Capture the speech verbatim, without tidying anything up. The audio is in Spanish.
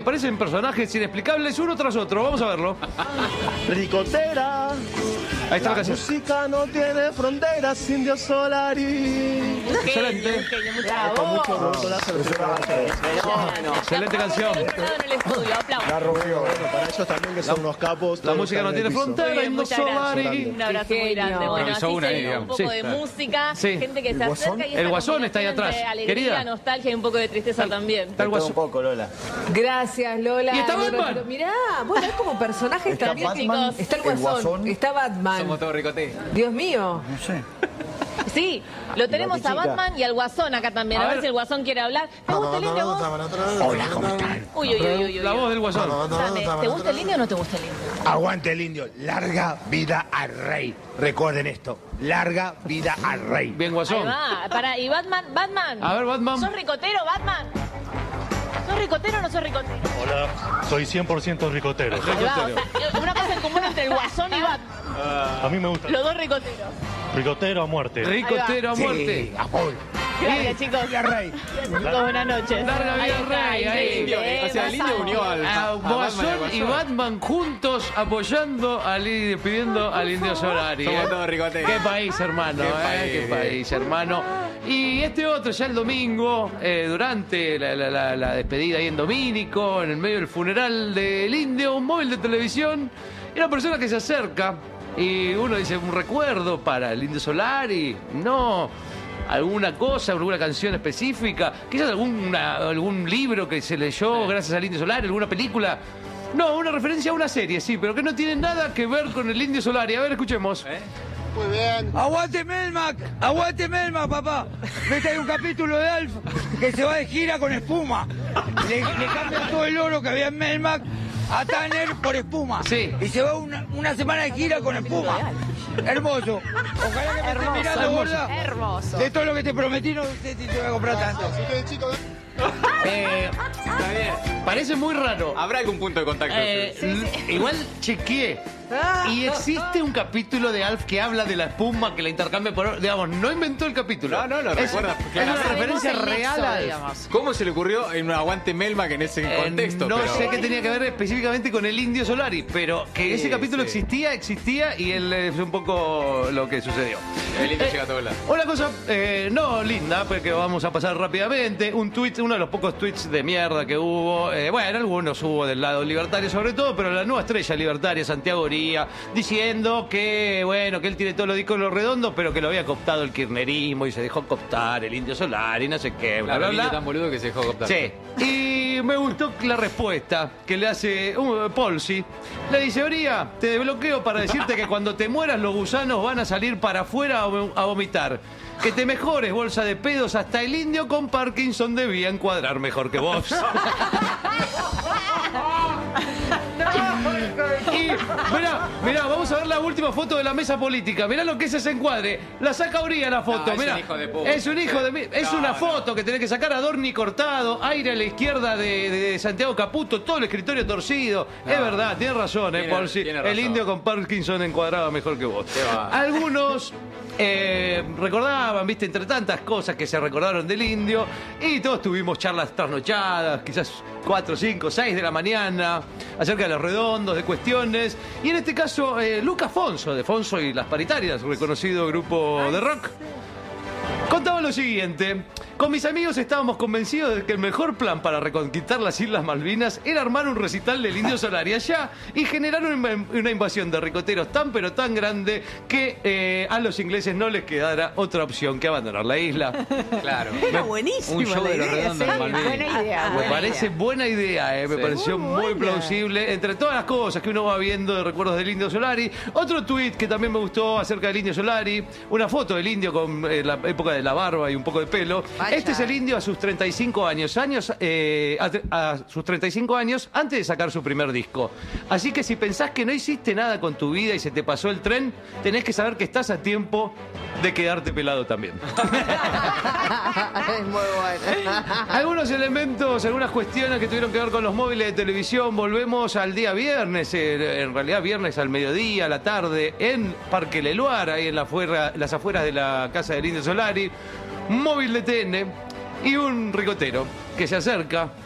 parecen personajes inexplicables uno tras otro. Vamos a verlo. Ricotera. Ahí está la, La canción. música no tiene fronteras, Indio Solari. Excelente. Con mucho gusto la cerveza. Excelente canción. En el estudio, aplausos. La rompió. Bueno, para ellos también que son unos capos. La todos música no están en tiene el piso. frontera, Muy bien, Indio muchas gracias. Solari. Un abrazo muy Qué grande. genio. Bueno, Improvisó así una se ahí, vive un digamos. poco Sí. de música, Sí. gente que ¿El se Guasón? acerca y El esa Guasón está ahí combinación atrás. entre alegría, Querida. nostalgia y un poco de tristeza también. Está el Todo Guasón. un poco, Lola. Gracias, Lola. Y está Lola, Batman. pero mirá, bueno, es como personajes Está también. Batman, Está el el Guasón, Guasón. está Batman. Somos todos ricote. Dios mío. No sé. Sí, lo tenemos a Batichica. Batman y al Guasón acá también. A A, ver. ver. si el Guasón quiere hablar. ¿Te gusta el indio vos? Hola, ¿cómo están? Uy, uy, uy, uy, uy. La voz del Guasón. Dame, ¿te gusta el indio o no te gusta el indio? Aguante el indio. Larga vida al rey. Recuerden esto. Larga vida al rey. Bien, Ahí Guasón. va, para, y Batman, Batman. A ver, Batman. ¿Sos ricotero, Batman? ¿Sos ricotero o no sos ricotero? Hola, soy cien por ciento ricotero. Ahí va, o sea, una cosa en común entre el Guasón y Batman. A mí me gusta Los dos ricoteros. ricotero a muerte. Ricotero a muerte. a full. Gracias, chicos. rey. Chicos, buenas noches. Larga vida Ahí al está, rey, ahí. increíble, O sea, el eh, indio unió al A a Batman Guasón al y Guasón. Batman juntos apoyando al y pidiendo al Indio Solari. Somos ¿eh? todos ricote. Qué país, hermano, Qué eh, país. qué país, hermano. Y este otro ya el domingo, eh, durante la, la- la- la despedida ahí en Domínico, en el medio del funeral del Indio, un móvil de televisión, y una persona que se acerca y uno dice, un recuerdo para el Indio Solari. No. ¿Alguna cosa, alguna canción específica? Quizás alguna, algún libro que se leyó gracias al Indio Solari, alguna película. No, una referencia a una serie, sí, pero que no tiene nada que ver con el Indio Solari. A ver, escuchemos. Aguante Melmac. Aguante Melmac, papá. Viste, hay un capítulo de Alf que se va de gira con espuma. Le, le cambian todo el oro que había en Melmac a Tanner por espuma. Sí. Y se va una, una semana de gira con espuma. Hermoso. Ojalá que me estés mirando, hermoso. gorda. Hermoso. De todo lo que te prometí, no sé si te voy a comprar tanto. Eh, Está bien. parece muy raro. Habrá algún punto de contacto. Eh, l- Igual chequeé. Y existe un capítulo de Alf que habla de la espuma que la intercambia por oro. Digamos, no inventó el capítulo. No, no, lo es, recuerda Es una claramente. referencia Sabemos el real nexo, a Alf. digamos. ¿Cómo se le ocurrió en un aguante Melmac en ese Eh, contexto? no pero... sé qué tenía que ver específicamente con el Indio Solari, pero que Sí, ese capítulo sí. existía, existía y él es un poco lo que sucedió. El indio Eh, llega a todos lados. Una cosa, eh, no linda, porque vamos a pasar rápidamente. Un tweet, uno de los pocos tweets de mierda que hubo. eh, bueno, algunos hubo del lado libertario sobre todo, pero la nueva estrella libertaria, Santiago Oría, diciendo que, bueno, que él tiene todos los discos en los redondos, pero que lo había cooptado el kirchnerismo y se dejó cooptar el Indio Solari, no sé qué, bla, Claro, bla, el indio bla. tan boludo que se dejó cooptar. Sí, y me gustó la respuesta que le hace uh, Polsi. Le dice, Oría, te desbloqueo para decirte que cuando te mueras los gusanos van a salir para afuera a, vo- a vomitar. Que te mejores, bolsa de pedos, hasta el indio con Parkinson debía encuadrar mejor que vos. Y mirá, mirá, vamos a ver la última foto de la mesa política. Mirá lo que es ese encuadre. La saca Oría la foto, No, es mirá. un hijo de puta. Es un hijo de mi- Es No, una no. foto que tenés que sacar a Dorni cortado, aire a la izquierda de, de Santiago Caputo, todo el escritorio torcido. No. Es verdad, tienes razón, eh, Tiene- Polsi. tiene El razón. indio con Parkinson encuadraba mejor que vos. Qué va. Algunos eh, recordaban, viste, entre tantas cosas que se recordaron del indio, y todos tuvimos charlas trasnochadas, quizás cuatro, cinco, seis de la mañana, acerca de los redondos, de cuestiones. Y en este caso, eh, Luca Fonso, de Fonso y las Paritarias, reconocido grupo de rock, contaba lo siguiente. Con mis amigos estábamos convencidos de que el mejor plan para reconquistar las Islas Malvinas era armar un recital del Indio Solari allá y generar una, una invasión de ricoteros tan pero tan grande que eh, a los ingleses no les quedara otra opción que abandonar la isla. Claro. Era buenísimo. Un show la de los idea, redondos sí. en Malvinas. Buena idea. Me buena parece idea. buena idea, eh, me Sí. pareció Muy muy buena. plausible. Entre todas las cosas que uno va viendo de recuerdos del Indio Solari, otro tuit que también me gustó acerca del Indio Solari, una foto del indio con eh, la época de la barba y un poco de pelo. Vaya. Este es el indio a sus treinta y cinco años, años eh, a, a sus treinta y cinco años antes de sacar su primer disco. Así que si pensás que no hiciste nada con tu vida y se te pasó el tren, tenés que saber que estás a tiempo de quedarte pelado también. Es muy bueno. Algunos elementos, algunas cuestiones que tuvieron que ver con los móviles de televisión. Volvemos al día viernes, eh, en realidad viernes al mediodía, a la tarde, en Parque Leluar, ahí en la afuera- las afueras de la casa del Indio Solari. Un móvil de T N y un ricotero que se acerca